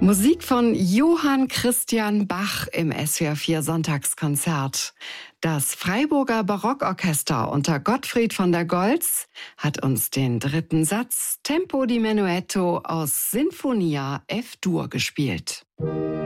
Musik von Johann Christian Bach im SWR 4 Sonntagskonzert. Das Freiburger Barockorchester unter Gottfried von der Goltz hat uns den dritten Satz Tempo di Menuetto aus Sinfonia F-Dur gespielt.